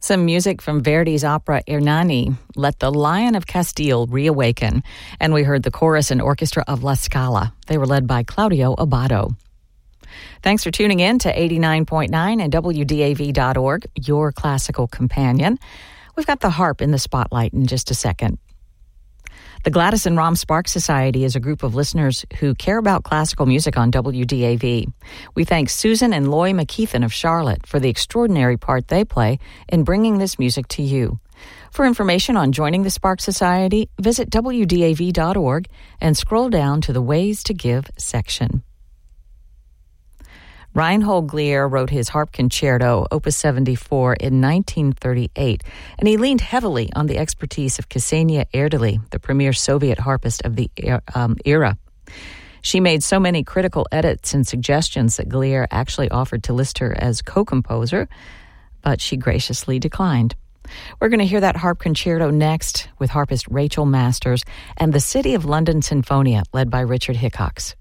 Some music from Verdi's opera Ernani, Let the Lion of Castile Reawaken, and we heard the chorus and orchestra of La Scala. They were led by Claudio Abbado. Thanks for tuning in to 89.9 and WDAV.org, your classical companion. We've got the harp in the spotlight in just a second. The Gladys and Rom Sparks Society is a group of listeners who care about classical music on WDAV. We thank Susan and Loy McKeithen of Charlotte for the extraordinary part they play in bringing this music to you. For information on joining the Sparks Society, visit WDAV.org and scroll down to the Ways to Give section. Reinhold Glier wrote his harp concerto, Opus 74, in 1938, and he leaned heavily on the expertise of Ksenia Erdely, the premier Soviet harpist of the era. She made so many critical edits and suggestions that Glier actually offered to list her as co-composer, but she graciously declined. We're going to hear that harp concerto next with harpist Rachel Masters and the City of London Sinfonia, led by Richard Hickox.